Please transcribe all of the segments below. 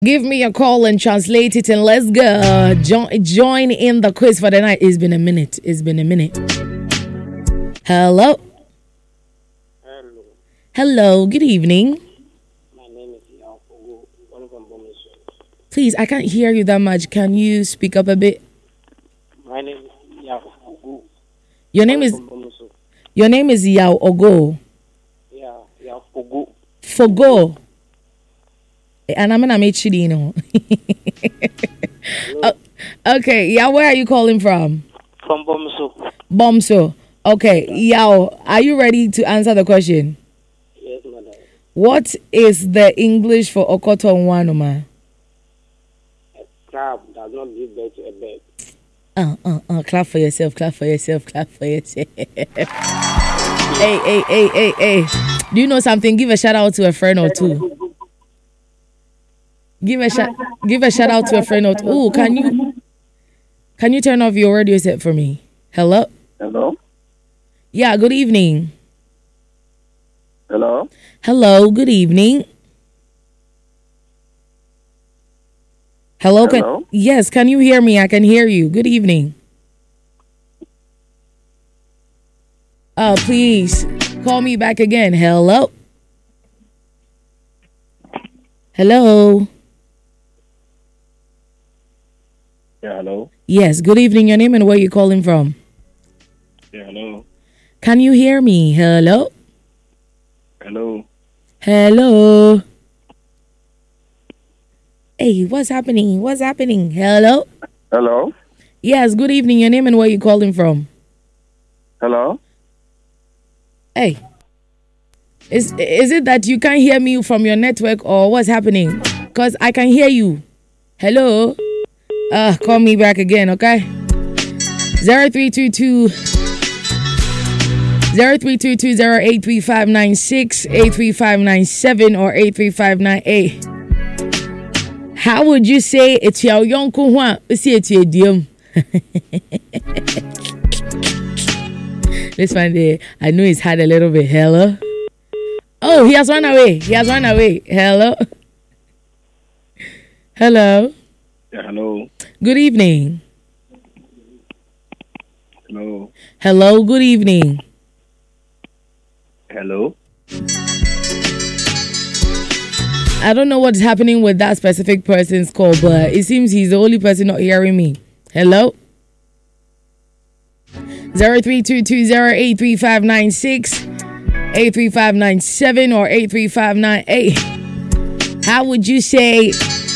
Give me a call and translate it, and let's go. Join in the quiz for the night. It's been a minute. Hello. Hello. Hello. Good evening. My name is Yao Ogo, one from Bomiso. Please, I can't hear you that much. Can you speak up a bit? My name is Yao Ogo. Your name is From Bomiso. Yao Ogo. Yeah, Yao Ogo. Fogo. And I'm gonna chili, you know. Okay, yeah, where are you calling from? From Bomiso. Bomso. Okay, Yao, are you ready to answer the question? Yes, madam. What is the English for Okotonwanoma? A crab does not give birth to a bird. Clap for yourself. Hey. Do you know something? Give a shout out to a friend or two. Give a shout out to a friend or two. Ooh, can you turn off your radio set for me? Hello? Hello? Yeah, good evening. Hello? Hello, good evening. Hello? Hello? Yes, can you hear me? I can hear you. Good evening. Please call me back again. Hello? Hello? Yeah, hello? Yes, good evening. Your name and where you calling from? Yeah, hello? Can you hear me? Hello? Hello? Hello? Hey, what's happening? Hello? Hello? Yes, good evening. Your name and where you calling from? Hello? Hey. Is it that you can't hear me from your network or what's happening? Because I can hear you. Hello? Call me back again, okay? 0322 0322-083-596, 83597 or 83598. How would you say it's your young kuhwa? See it's your diem. This one there, I know he's had a little bit. Hello? Oh, he has run away. Hello? Hello? Yeah, hello? Good evening. Hello? Hello, good evening. Hello? I don't know what's happening with that specific person's call, but it seems he's the only person not hearing me. Hello? 0322-083-596, 83597 or 83598. How would you say?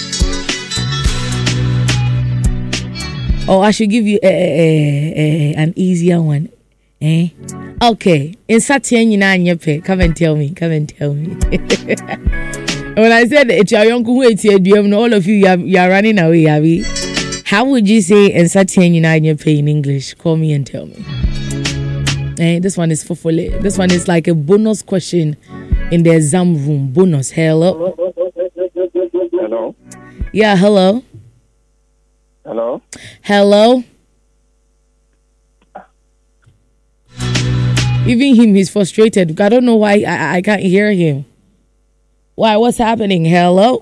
Oh, I should give you an easier one. Okay. In Satya, come and tell me. When I said it's your young all of you are running away, Abby. How would you say in Satya in English? Call me and tell me. This one is fufule. This one is like a bonus question in the exam room. Bonus. Hello? Hello? Yeah, hello? Hello? Hello? Even him, he's frustrated. I don't know why I can't hear him. Why? What's happening? Hello?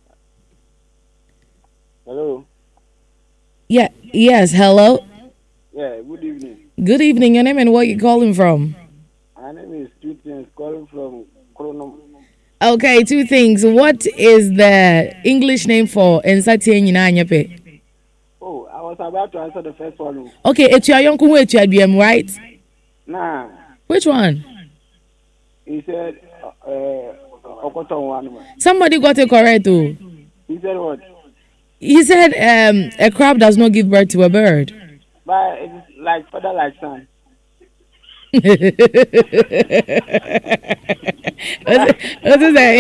Hello? Yeah. Yes, hello? Yeah, good evening. Good evening. Your name and where you calling from? My name is Two Things, calling from Chrono. Okay, two things. What is the English name for Ensati Nyinanyape? Oh, I was about to answer the first one. Okay, it's your young Kuwe, right? Nah, Which one? he said, Okoton one. Somebody got it correct too. He said what? He said a crab does not give birth to a bird. But it's like father, like son. What's it say?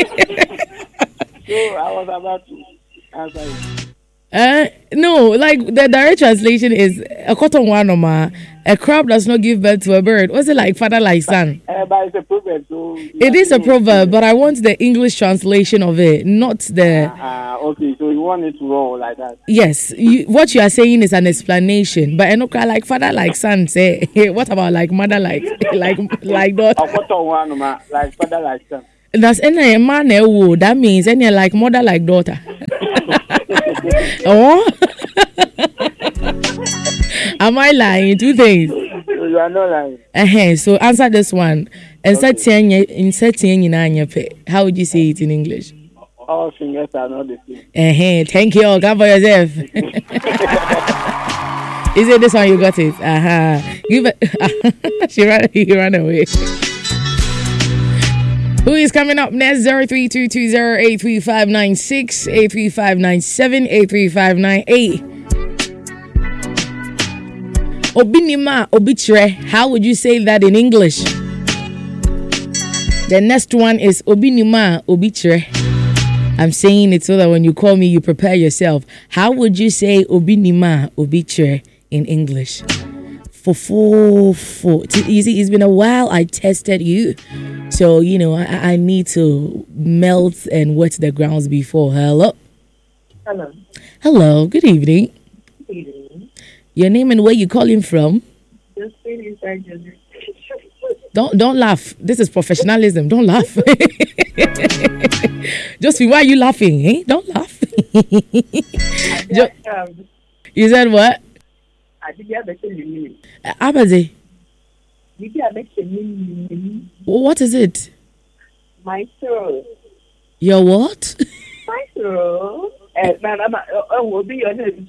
So I was about to answer it. No, like the direct translation is a cotton one a crab does not give birth to a bird. What's it like father like son? But it's a proverb, so It is a proverb, but I want the English translation of it, not the. Okay, so you want it to roll like that? Yes, what you are saying is an explanation, but I know like father like son say. What about like mother like like not? Okoton one, like father, like son. That's any man who that means any like mother like daughter. Oh, am I lying? Two things. You are not lying. So answer this one. And how would you say it in English? All fingers are not the same. Thank you. Come for yourself. Is it this one you got it? Give it. He ran away. Who is coming up next? 0322083596, 83597, 83598. Obinima obitre. How would you say that in English? The next one is Obinima obitre. I'm saying it so that when you call me, you prepare yourself. How would you say Obinima obitre in English? For. You see, it's been a while I tested you. So, you know, I need to melt and wet the grounds before. Hello? Hello. Hello, good evening. Good evening. Your name and where you calling from? Just inside your Don't laugh. This is professionalism. Don't laugh. Josephine, why are you laughing? Eh? Don't laugh. You said what? Abaze. What is it? My soul. Your what? My soul. Will be your name.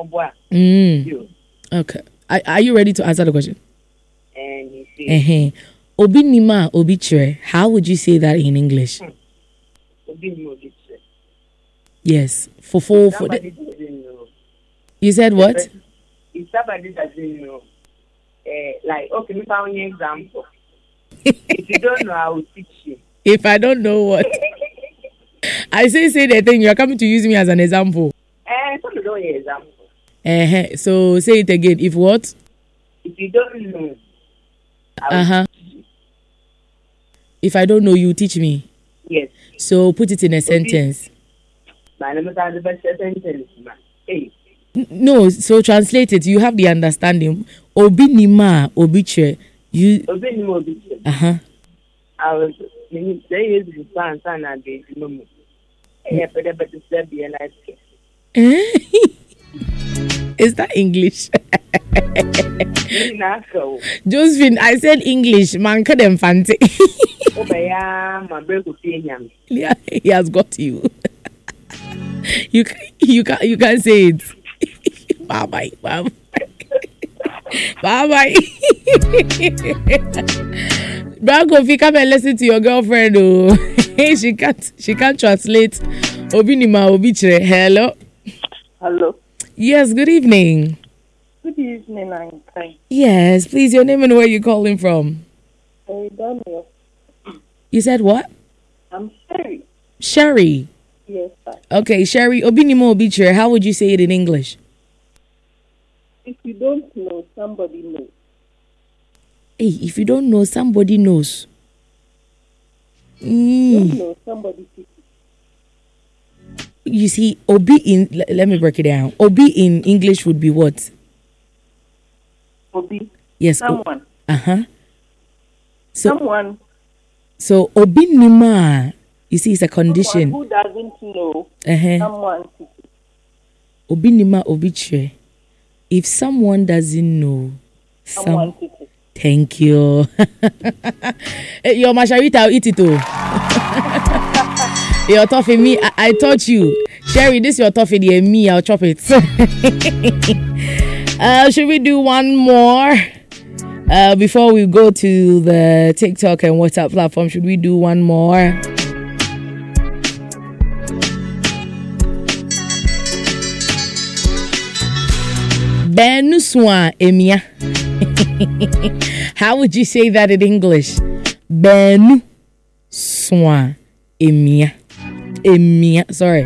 Okay. Are you ready to answer the question? And you see. Obinima obitre. How would you say that in English? Obinima obitre. Yes. Somebody doesn't know. You said what? If somebody doesn't know, like, okay, me found an example. If you don't know, I will teach you. If I don't know what? I say the thing, you're coming to use me as an example. So you know your example. So say it again. If what? If you don't know, I will teach you. If I don't know, you teach me. Yes. So put it in a sentence. My name is the best sentence, man. Hey. No, so translate it. You have the understanding. Obinima obitre. You. Obinima obitre. I was saying the son and the moment. Is that English? Josephine, I said English. Man, couldn't fancy. He has got you. You can't say it. Bye bye. Branko, if you come and listen to your girlfriend, oh, she can't translate. Obinima obitre. Hello. Hello. Yes. Good evening. Good evening, I'm fine. Yes, please. Your name and where you calling from? Daniel. You said what? I'm Sherry. Sherry. Yes, sir. Okay, Sherry. Obinima obitre. How would you say it in English? If you don't know, somebody knows. Hey, if you don't know, somebody knows. If you don't know, somebody sees. You see, obi in, let me break it down. Obi in English would be what? Obi. Yes. Someone. Someone. So obinima, you see, it's a condition. Someone who doesn't know. Someone sees. Obinima obitre. If someone doesn't know, someone sees. Thank you. Your masharita, I'll eat it too. Your toffee, me, I taught you. Sherry, this is your toffee, me, I'll chop it. Should we do one more? Before we go to the TikTok and WhatsApp platform, should we do one more? Benuswa emia. How would you say that in English? Benuswa emia. Emia. Sorry.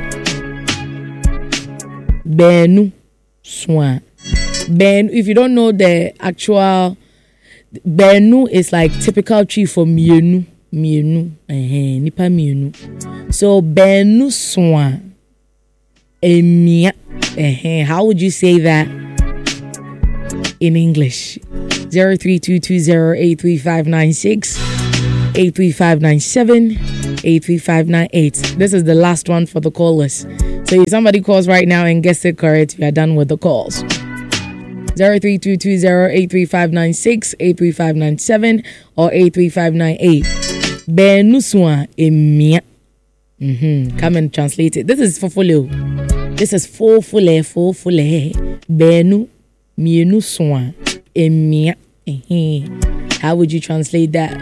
Benuswa. Ben. If you don't know the actual, Benu is like typical tree for mienu. Mienu. Nipa mienu. So Benuswa emia. How would you say that in English? 0322083596, 83597, 83598. This is the last one for the callers. So if somebody calls right now and gets it correct, we are done with the calls. 03220-83596, 83597, or 83598. Benuswa emia. Come and translate it. This is fofole. This is fofole. Benu mienu swa emia. How would you translate that?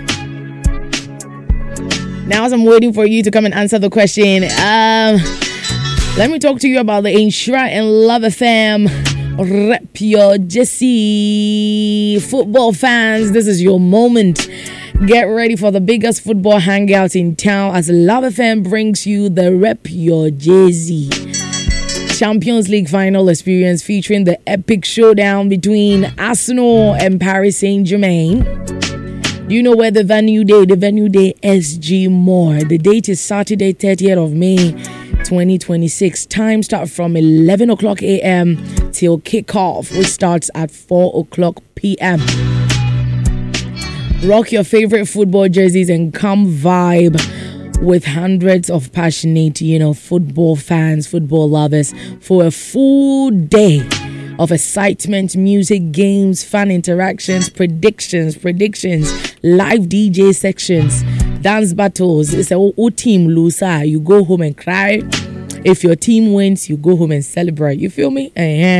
Now, as I'm waiting for you to come and answer the question, let me talk to you about the Insura and Love FM Rep Your Jersey. Football fans, this is your moment. Get ready for the biggest football hangout in town as Love FM brings you the Rep Your Jersey Champions League final experience featuring the epic showdown between Arsenal and Paris Saint-Germain. Do you know where the venue day? The venue day, SG More. The date is Saturday, 30th of May, 2026. Time start from 11 o'clock a.m. till kickoff, which starts at 4 o'clock p.m. Rock your favorite football jerseys and come vibe with hundreds of passionate, football fans, football lovers for a full day of excitement, music, games, fun interactions, predictions, live DJ sections, dance battles. It's a team loser. You go home and cry. If your team wins, you go home and celebrate. You feel me?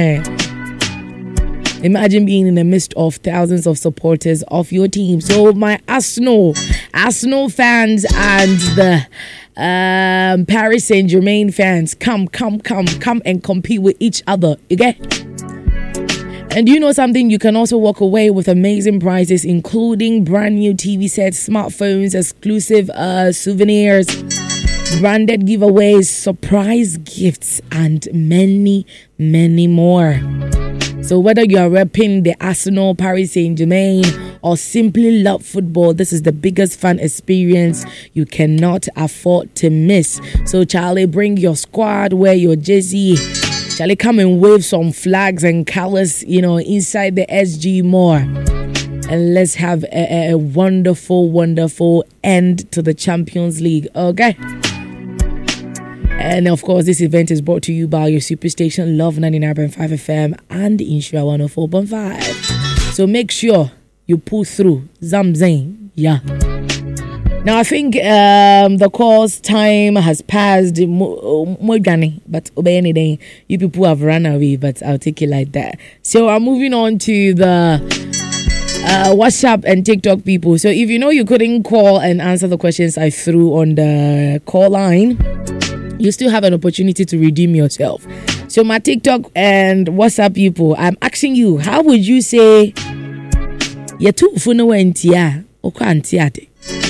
Imagine being in the midst of thousands of supporters of your team. So my Arsenal fans and the Paris Saint-Germain fans, come and compete with each other. You get? And you know something? You can also walk away with amazing prizes, including brand new TV sets, smartphones, exclusive souvenirs, branded giveaways, surprise gifts, and many, many more. So whether you are repping the Arsenal, Paris Saint-Germain, or simply love football, this is the biggest fun experience you cannot afford to miss. So Charlie, bring your squad, wear your jersey. Charlie, come and wave some flags and colors, inside the SG More. And let's have a wonderful, wonderful end to the Champions League. Okay? And of course, this event is brought to you by your superstation Love 99.5 FM and Insura 104.5. So make sure you pull through. Zamzane. Yeah. Now, I think the course time has passed. But you people have run away, but I'll take it like that. So I'm moving on to the WhatsApp and TikTok people. So if you couldn't call and answer the questions I threw on the call line, you still have an opportunity to redeem yourself. So my TikTok and WhatsApp people, I'm asking you, how would you say yetu funa wentia okwa antiade?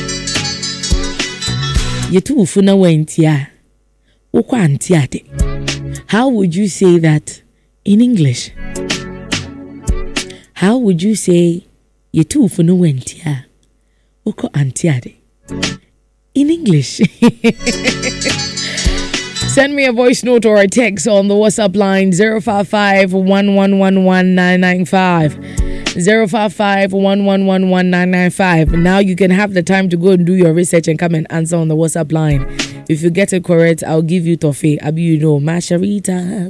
Yetu funa wentia okwa antiade. How would you say that in English? How would you say yetu funa wentia okwa antiade in English? Send me a voice note or a text on the WhatsApp line 055-1111-995. 055-1111-995. Now you can have the time to go and do your research and come and answer on the WhatsApp line. If you get it correct, I'll give you toffee. Masharita.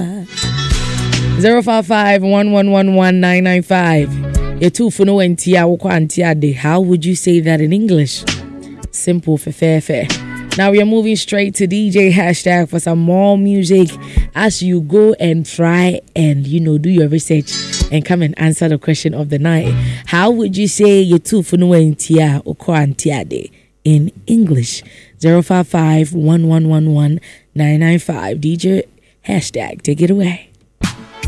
055-1111-995. How would you say that in English? Simple for fair. Now we are moving straight to DJ Hashtag for some more music as you go and try and, do your research and come and answer the question of the night. How would you say yetu funuentia okwantiade in English? 055-1111-995. DJ Hashtag, take it away.